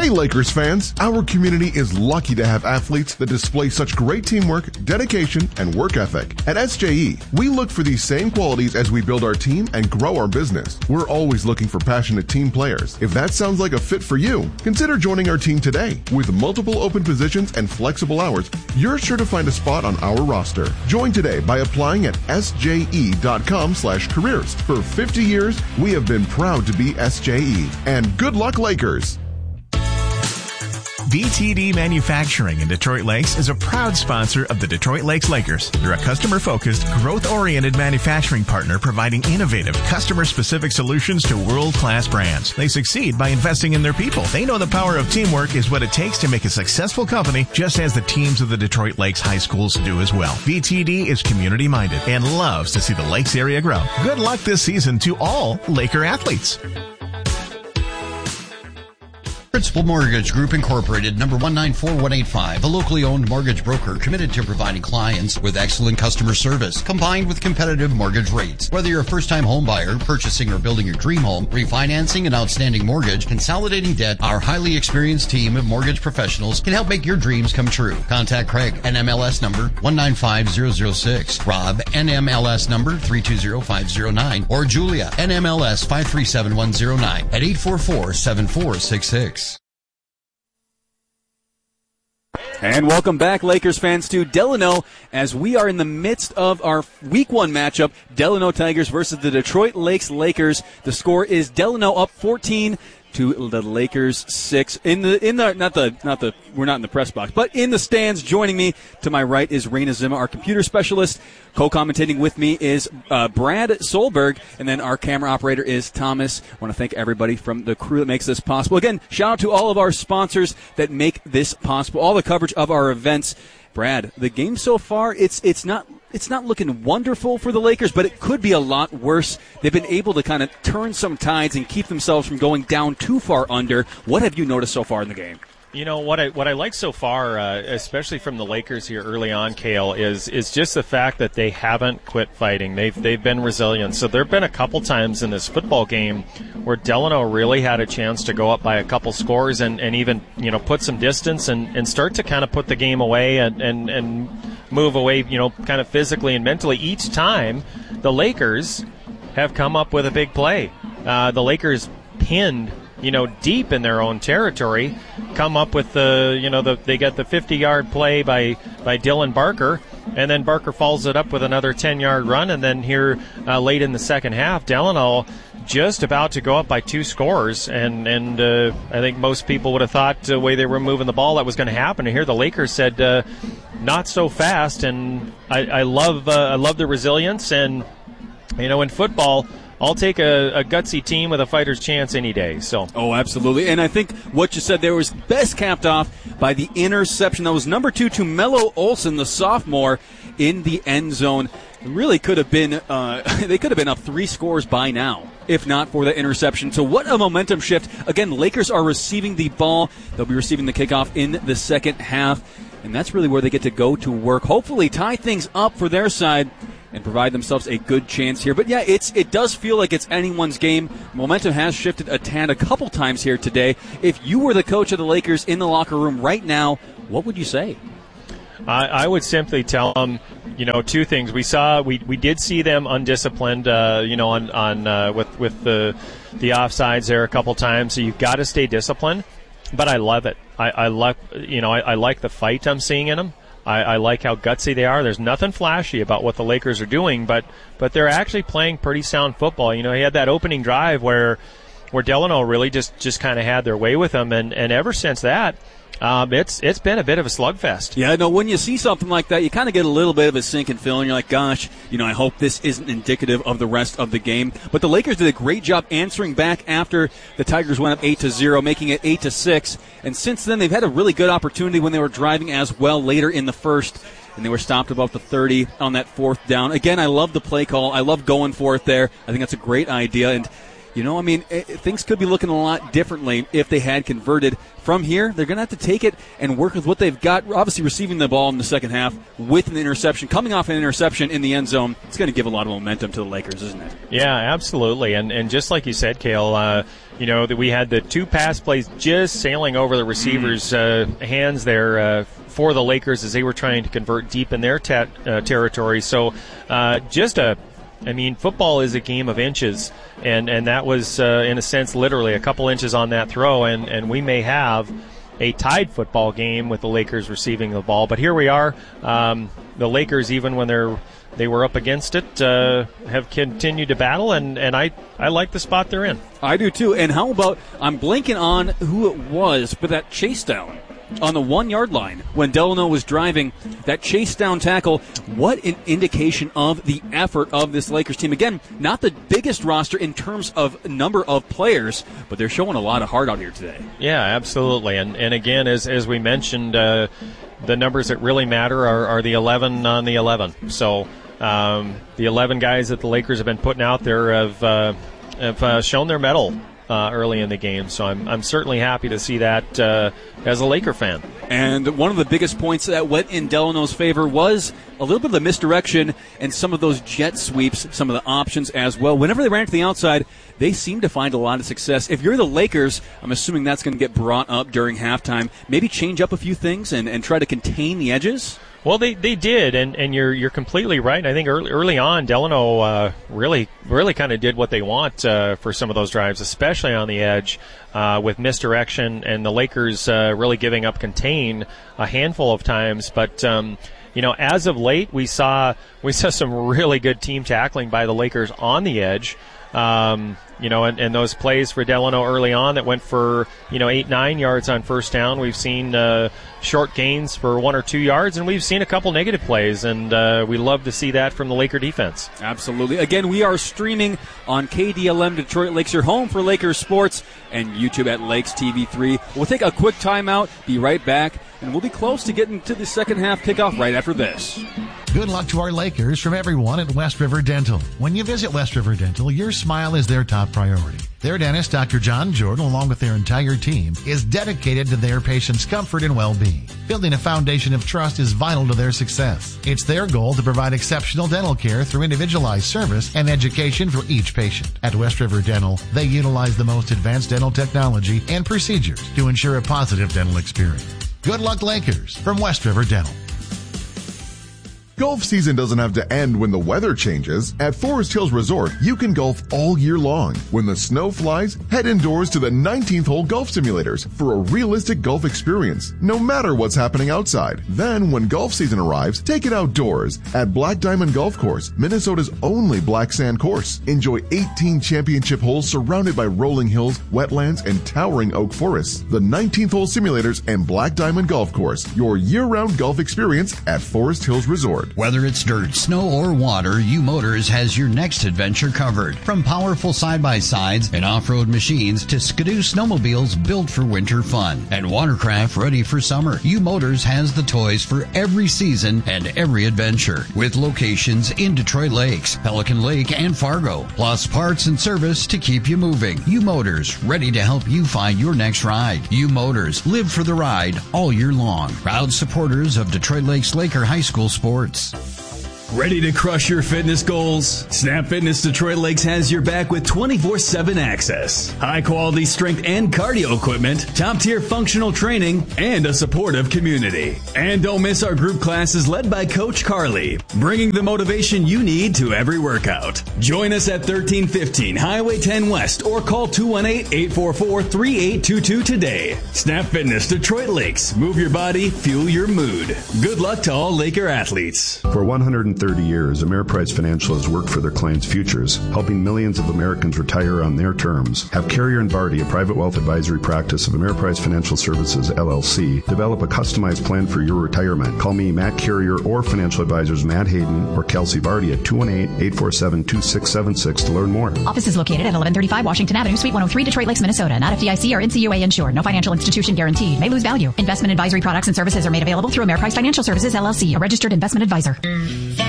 Hey Lakers fans, our community is lucky to have athletes that display such great teamwork, dedication, and work ethic. At SJE, we look for these same qualities as we build our team and grow our business. We're always looking for passionate team players. If that sounds like a fit for you, consider joining our team today. With multiple open positions and flexible hours, you're sure to find a spot on our roster. Join today by applying at sje.com/careers. For 50 years, we have been proud to be SJE. And good luck, Lakers! BTD Manufacturing in Detroit Lakes is a proud sponsor of the Detroit Lakes Lakers. They're a customer-focused, growth-oriented manufacturing partner providing innovative, customer-specific solutions to world-class brands. They succeed by investing in their people. They know the power of teamwork is what it takes to make a successful company, just as the teams of the Detroit Lakes High Schools do as well. BTD is community-minded and loves to see the Lakes area grow. Good luck this season to all Laker athletes. Principal Mortgage Group Incorporated, number 194185, a locally owned mortgage broker committed to providing clients with excellent customer service, combined with competitive mortgage rates. Whether you're a first-time home buyer, purchasing or building your dream home, refinancing an outstanding mortgage, consolidating debt, our highly experienced team of mortgage professionals can help make your dreams come true. Contact Craig, NMLS number 195006, Rob, NMLS number 320509, or Julia, NMLS 537109 at 844-7466. And welcome back, Lakers fans, to Delano, as we are in the midst of our Week 1 matchup, Delano Tigers versus the Detroit Lakes Lakers. The score is Delano up 14 to the Lakers 6. We're not in the press box, but in the stands. Joining me to my right is Raina Zima, our computer specialist. Co-commentating with me is Brad Solberg, and then our camera operator is Thomas. I want to thank everybody from the crew that makes this possible. Again, shout out to all of our sponsors that make this possible, all the coverage of our events. Brad, the game so far, it's not looking wonderful for the Lakers, but it could be a lot worse. They've been able to kind of turn some tides and keep themselves from going down too far under. What have you noticed so far in the game? You know, what I like so far, especially from the Lakers here early on, Cale, is just the fact that they haven't quit fighting. They've been resilient. So there have been a couple times in this football game where Delano really had a chance to go up by a couple scores and even, you know, put some distance and start to kind of put the game away and move away, you know, kind of physically and mentally. Each time the Lakers have come up with a big play. The Lakers pinned, you know, deep in their own territory, come up with they get the 50-yard play by Dylan Barker, and then Barker follows it up with another 10-yard run, and then here late in the second half, Delano just about to go up by 2 scores, and I think most people would have thought the way they were moving the ball that was going to happen. And here the Lakers said, not so fast, and I love the resilience, and you know, in football, I'll take a gutsy team with a fighter's chance any day. So. Oh, absolutely. And I think what you said there was best capped off by the interception. That was number 2 to Mello Olson, the sophomore, in the end zone. It really could have been, they could have been up 3 scores by now, if not for the interception. So what a momentum shift. Again, Lakers are receiving the ball. They'll be receiving the kickoff in the second half. And that's really where they get to go to work. Hopefully tie things up for their side and provide themselves a good chance here. But yeah, it does feel like it's anyone's game. Momentum has shifted a tad a couple times here today. If you were the coach of the Lakers in the locker room right now, what would you say? I would simply tell them, you know, 2 things. We did see them undisciplined, you know, on with the offsides there a couple times. So you've got to stay disciplined. But I love it. I like the fight I'm seeing in them. I like how gutsy they are. There's nothing flashy about what the Lakers are doing, but they're actually playing pretty sound football. You know, he had that opening drive where Delano really just kind of had their way with them, and ever since that, it's been a bit of a slugfest. Yeah, no, when you see something like that, you kind of get a little bit of a sinking feeling. You're like, gosh, you know, I hope this isn't indicative of the rest of the game. But the Lakers did a great job answering back after the Tigers went up 8-0, making it 8-6. And since then, they've had a really good opportunity when they were driving as well later in the first. And they were stopped about the 30 on that 4th down. Again, I love the play call. I love going for it there. I think that's a great idea. And you know, I mean, things could be looking a lot differently if they had converted. From here, they're going to have to take it and work with what they've got. Obviously, receiving the ball in the second half with an interception, coming off an interception in the end zone, it's going to give a lot of momentum to the Lakers, isn't it? Yeah, absolutely. And just like you said, Cale, that we had the 2 pass plays just sailing over the receivers' hands there for the Lakers as they were trying to convert deep in their territory. So football is a game of inches, and that was, in a sense, literally a couple inches on that throw, and we may have a tied football game with the Lakers receiving the ball. But here we are. The Lakers, even when they were up against it, have continued to battle, and I like the spot they're in. I do too. And how about, I'm blanking on who it was, but that chase down on the 1-yard line when Delano was driving, that chase down tackle, what an indication of the effort of this Lakers team. Again, not the biggest roster in terms of number of players, but they're showing a lot of heart out here today. Yeah, absolutely. And again, as we mentioned, the numbers that really matter are the 11 on the 11. So the 11 guys that the Lakers have been putting out there have shown their mettle early in the game. So I'm certainly happy to see that as a Laker fan. And one of the biggest points that went in Delano's favor was a little bit of the misdirection and some of those jet sweeps, some of the options as well. Whenever they ran to the outside, they seem to find a lot of success. If you're the Lakers, I'm assuming that's going to get brought up during halftime. Maybe change up a few things and try to contain the edges. Well, they did, and you're completely right. I think early on, Delano really kind of did what they want for some of those drives, especially on the edge with misdirection, and the Lakers really giving up contain a handful of times. But as of late, we saw some really good team tackling by the Lakers on the edge. And those plays for Delano early on that went for 8-9 yards on first down. We've seen short gains for 1 or 2 yards, and we've seen a couple negative plays, and we love to see that from the Laker defense. Absolutely. Again, we are streaming on KDLM Detroit Lakes, your home for Lakers sports, and YouTube at Lakes TV3. We'll take a quick timeout, be right back, and we'll be close to getting to the second half kickoff right after this. Good luck to our Lakers from everyone at West River Dental. When you visit West River Dental, your smile is their top priority. Their dentist, Dr. John Jordan, along with their entire team, is dedicated to their patients' comfort and well-being. Building a foundation of trust is vital to their success. It's their goal to provide exceptional dental care through individualized service and education for each patient. At West River Dental, they utilize the most advanced dental technology and procedures to ensure a positive dental experience. Good luck, Lakers, from West River Dental. Golf season doesn't have to end when the weather changes. At Forest Hills Resort, you can golf all year long. When the snow flies, head indoors to the 19th hole golf simulators for a realistic golf experience, no matter what's happening outside. Then, when golf season arrives, take it outdoors at Black Diamond Golf Course, Minnesota's only black sand course. Enjoy 18 championship holes surrounded by rolling hills, wetlands, and towering oak forests. The 19th hole simulators and Black Diamond Golf Course, your year-round golf experience at Forest Hills Resort. Whether it's dirt, snow, or water, U Motors has your next adventure covered. From powerful side-by-sides and off-road machines to Skidoo snowmobiles built for winter fun and watercraft ready for summer, U Motors has the toys for every season and every adventure. With locations in Detroit Lakes, Pelican Lake, and Fargo, plus parts and service to keep you moving. U Motors, ready to help you find your next ride. U Motors, live for the ride all year long. Proud supporters of Detroit Lakes Laker High School sports. Ready to crush your fitness goals? Snap Fitness Detroit Lakes has your back with 24/7 access, high-quality strength and cardio equipment, top-tier functional training, and a supportive community. And don't miss our group classes led by Coach Carly, bringing the motivation you need to every workout. Join us at 1315 Highway 10 West or call 218-844-3822 today. Snap Fitness Detroit Lakes. Move your body, fuel your mood. Good luck to all Laker athletes. For 130 years, Ameriprise Financial has worked for their clients' futures, helping millions of Americans retire on their terms. Have Carrier and Vardy, a private wealth advisory practice of Ameriprise Financial Services, LLC, develop a customized plan for your retirement. Call me, Matt Carrier, or financial advisors Matt Hayden or Kelsey Vardy at 218-847-2676 to learn more. Office is located at 1135 Washington Avenue, Suite 103, Detroit Lakes, Minnesota. Not FDIC or NCUA insured. No financial institution guaranteed. May lose value. Investment advisory products and services are made available through Ameriprise Financial Services, LLC, a registered investment advisor.